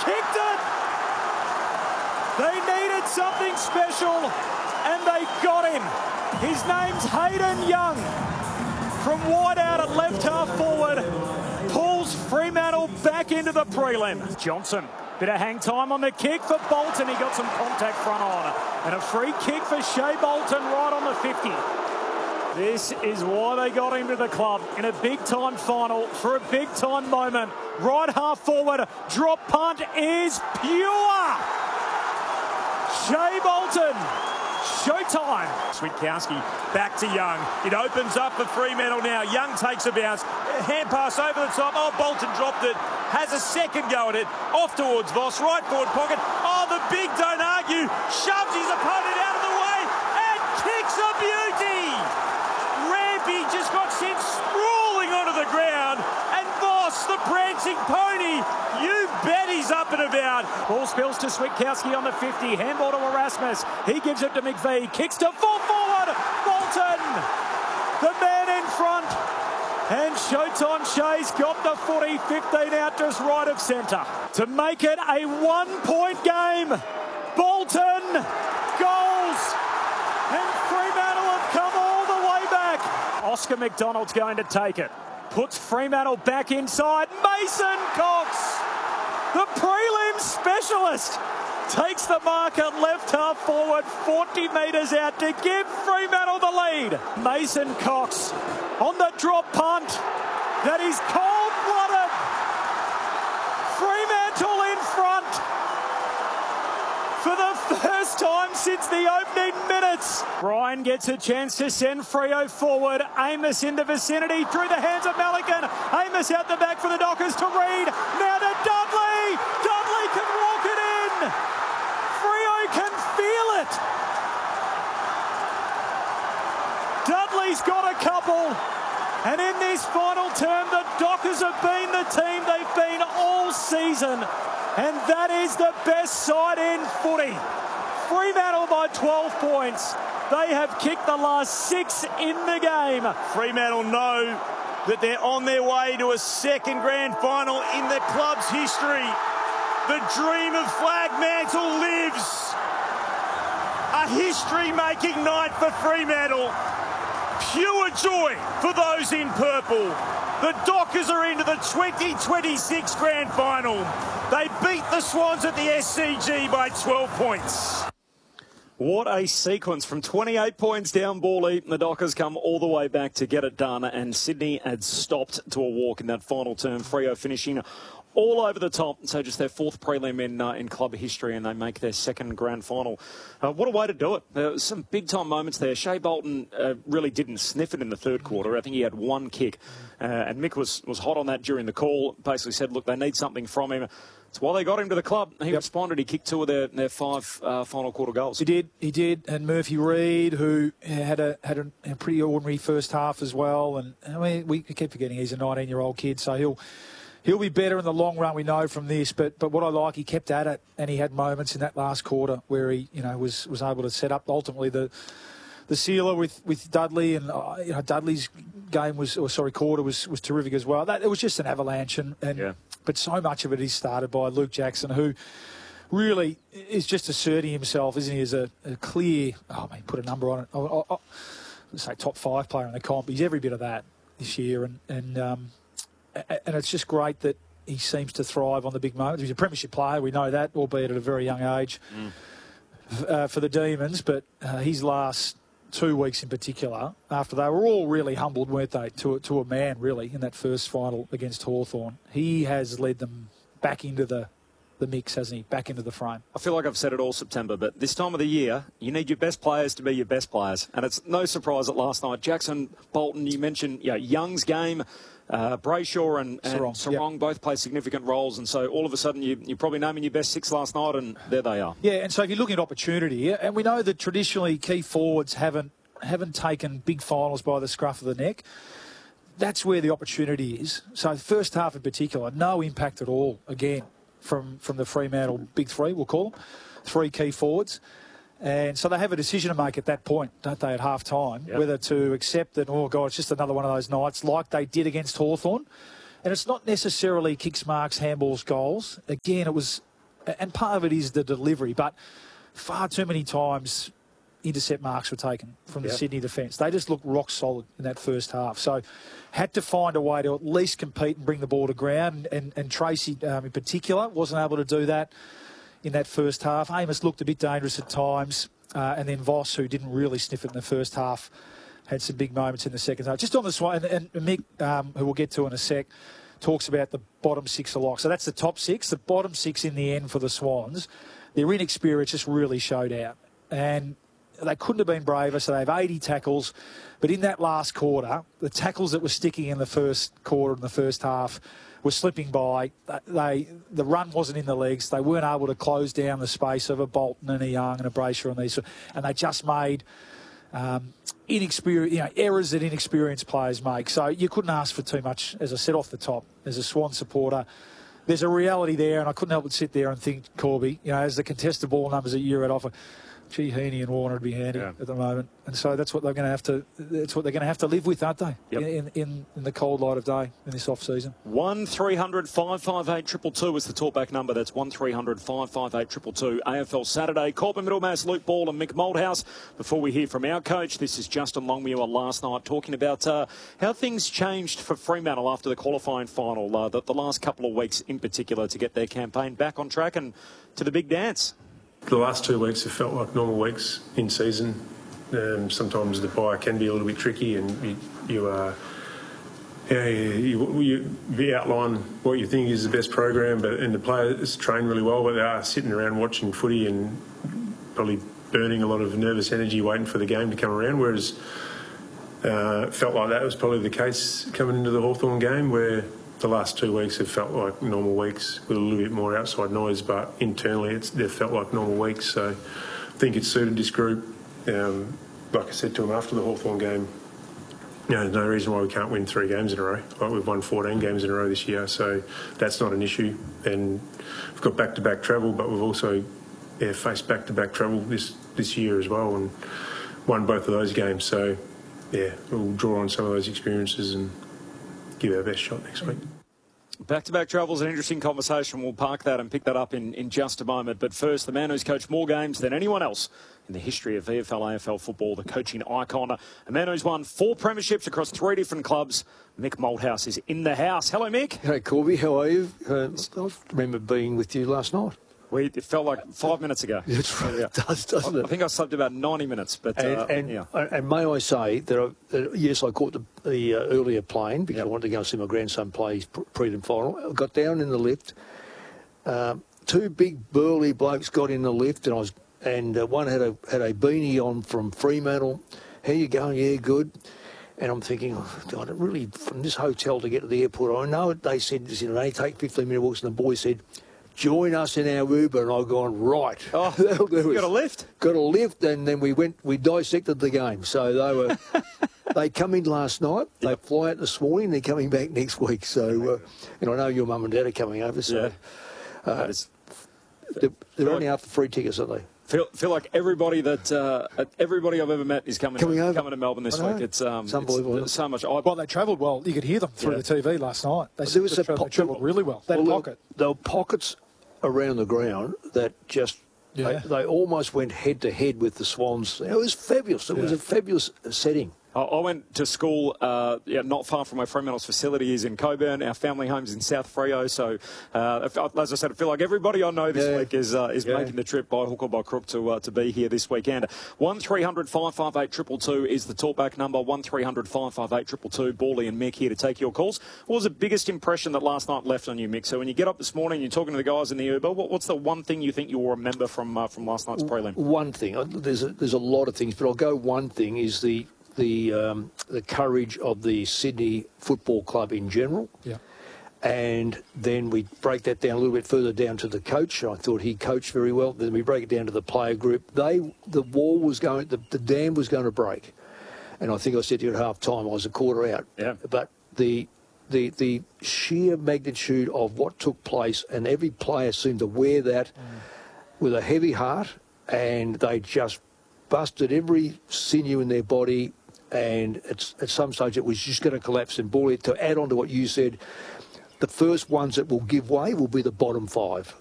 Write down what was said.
kicked it! They needed something special, and they got him. His name's Hayden Young. From wide out at left half forward, pulls Fremantle back into the prelim. Johnson, bit of hang time on the kick for Bolton. He got some contact front on. And a free kick for Shea Bolton right on the 50. This is why they got him to the club in a big-time final for a big-time moment. Right half forward, drop punt is pure. Shea Bolton, showtime. Switkowski back to Young. It opens up for Fremantle now. Young takes a bounce. Hand pass over the top. Oh, Bolton dropped it. Has a second go at it. Off towards Voss. Right forward pocket. Oh, the big don't argue. Shoves his opponent out of the way and kicks a beauty. Rampy just got sent sprawling onto the ground. And Voss, the prancing pony, you bet he's up and about. Ball spills to Switkowski on the 50. Handball to Erasmus. He gives it to McVie. Kicks to full forward. Bolton, the man in front. And Showtime Shea's got the footy, 15 out just right of centre. To make it a 1-point game. Bolton goals. And Fremantle have come all the way back. Oscar McDonald's going to take it. Puts Fremantle back inside. Mason Cox, the prelim specialist, takes the mark at left half forward, 40 metres out to give Fremantle the lead. Mason Cox on the drop punt. That is cold-blooded. Fremantle in front for the first time since the opening minutes. Ryan gets a chance to send Freo forward. Amos in the vicinity through the hands of Malikan. Amos out the back for the Dockers to Reid. Now to Dudley. Dudley can walk it in. Freo can feel it. Dudley's got a couple. And in this final term, the Dockers have been the team they've been all season. And that is the best side in footy. Fremantle by 12 points. They have kicked the last 6 in the game. Fremantle know that they're on their way to a second grand final in the club's history. The dream of Flagmantle lives. A history-making night for Fremantle. Pure joy for those in purple. The Dockers are into the 2026 grand final. They beat the Swans at the SCG by 12 points. What a sequence. From 28 points down ball eat, the Dockers come all the way back to get it done, and Sydney had stopped to a walk in that final term. Freo finishing all over the top, so just their 4th prelim in club history, and they make their 2nd grand final. What a way to do it. There were some big-time moments there. Shea Bolton really didn't sniff it in the 3rd quarter. I think he had 1 kick, and Mick was hot on that during the call. Basically said, look, they need something from him. It's why they got him to the club. He responded. He kicked 2 of their 5 final quarter goals. He did. And Murphy Reid, who had a pretty ordinary first half as well. And I mean, we keep forgetting he's a 19-year-old kid, so he'll be better in the long run, we know from this. But what I like, he kept at it, and he had moments in that last quarter where he was able to set up ultimately the sealer with Dudley, and Dudley's quarter was terrific as well. It was just an avalanche, but so much of it is started by Luke Jackson, who really is just asserting himself, isn't he, as a clear, put a number on it, I'll say top 5 player in the comp. He's every bit of that this year, and it's just great that he seems to thrive on the big moments. He's a premiership player, we know that, albeit at a very young age for the Demons, but his last 2 weeks in particular, after they were all really humbled, weren't they, to a man, really, in that first final against Hawthorn. He has led them back into the mix, hasn't he? Back into the frame. I feel like I've said it all September, but this time of the year, you need your best players to be your best players. And it's no surprise that last night, Jackson, Bolton, you mentioned Young's game, Brayshaw and Sarong both play significant roles, and so all of a sudden you're probably naming your best 6 last night, and there they are. Yeah, and so if you're looking at opportunity, and we know that traditionally key forwards haven't taken big finals by the scruff of the neck. That's where the opportunity is. So the first half in particular, no impact at all, again, from the Fremantle big 3, we'll call them, 3 key forwards. And so they have a decision to make at that point, don't they, at half-time, whether to accept that, oh, God, it's just another one of those nights like they did against Hawthorn. And it's not necessarily kicks, marks, handballs, goals. Again, it was And part of it is the delivery, but far too many times intercept marks were taken from the Sydney defence. They just looked rock solid in that first half. So had to find a way to at least compete and bring the ball to ground. And Tracy, in particular, wasn't able to do that in that first half. Amos looked a bit dangerous at times. And then Voss, who didn't really sniff it in the first half, had some big moments in the second half. Just on this one, and Mick, who we'll get to in a sec, talks about the bottom six alike. So that's the top six. The bottom six in the end for the Swans, their inexperience just really showed out. And they couldn't have been braver, so they have 80 tackles. But in that last quarter, the tackles that were sticking in the first quarter and the first half were slipping by. The run wasn't in the legs. They weren't able to close down the space of a Bolton and a Young and a Brayshaw and these. And they just made errors that inexperienced players make. So you couldn't ask for too much, as I said off the top, as a Swan supporter. There's a reality there, and I couldn't help but sit there and think, Corby, as the contested ball numbers that you're at offer, gee, Heaney and Warner would be handy at the moment, and so that's what they're going to have to. That's what they're going to have to live with, aren't they? Yep. In the cold light of day in this off season. 1300 558 222 is the talkback number. That's 1300 558 222. AFL Saturday. Corbin Middlemass, Luke Ball, and Mick Malthouse. Before we hear from our coach, this is Justin Longmuir last night talking about how things changed for Fremantle after the qualifying final. The last couple of weeks in particular to get their campaign back on track and to the big dance. The last 2 weeks have felt like normal weeks in season. Sometimes the bye can be a little bit tricky, and you outline what you think is the best program, and the players train really well, but they are sitting around watching footy and probably burning a lot of nervous energy waiting for the game to come around. Whereas it felt like that was probably the case coming into the Hawthorn game, where the last 2 weeks have felt like normal weeks with a little bit more outside noise, but internally they've felt like normal weeks. So I think it's suited this group. Like I said to them after the Hawthorn game, there's no reason why we can't win 3 games in a row. Like we've won 14 games in a row this year, so that's not an issue. And we've got back-to-back travel, but we've also faced back-to-back travel this year as well, and won both of those games. So we'll draw on some of those experiences and give our best shot next week. Back-to-back travel is an interesting conversation. We'll park that and pick that up in just a moment. But first, the man who's coached more games than anyone else in the history of VFL AFL football, the coaching icon, a man who's won 4 premierships across 3 different clubs. Mick Malthouse is in the house. Hello, Mick. Hey, Corby. How are you? I remember being with you last night. It felt like 5 minutes ago. It's right. It does, doesn't it? I think I slept about 90 minutes. But and may I say that, yes, I caught the earlier plane because I wanted to go and see my grandson play his prelim final. I got down in the lift. 2 big burly blokes got in the lift, and one had a beanie on from Fremantle. How you going? Yeah, good. And I'm thinking, God, really, from this hotel to get to the airport, I know they said it only take 15-minute walks, and the boy said, join us in our Uber, and I've gone, right. Oh, that'll do you got a lift? Got a lift, and then we dissected the game. So they come in last night, they fly out this morning, they're coming back next week. So, and I know your mum and dad are coming over, so they're only after free tickets, aren't they? Feel like everybody I've ever met is coming to Melbourne this week. It's unbelievable. So much. Well, they travelled well. You could hear them through the TV last night. They travelled really well. They had pocket. There were pockets around the ground that just they almost went head to head with the Swans. It was fabulous. It was a fabulous setting. I went to school not far from where Fremantle's facility is in Coburn. Our family home's in South Freo. So, as I said, I feel like everybody I know this week is making the trip by hook or by crook to be here this weekend. 1300 558 222 is the talkback number. 1300 558 222. Bally and Mick here to take your calls. What was the biggest impression that last night left on you, Mick? So when you get up this morning, you're talking to the guys in the Uber. What's the one thing you think you'll remember from last night's prelim? One thing. There's a lot of things, but I'll go one thing is the courage of the Sydney Football Club in general. Yeah. And then we break that down a little bit further down to the coach. I thought he coached very well. Then we break it down to the player group. The dam was going to break. And I think I said to you at half time, I was a quarter out. Yeah. But the sheer magnitude of what took place, and every player seemed to wear that with a heavy heart, and they just busted every sinew in their body. And at some stage it was just going to collapse. And Bally, to add on to what you said, the first ones that will give way will be the bottom 5.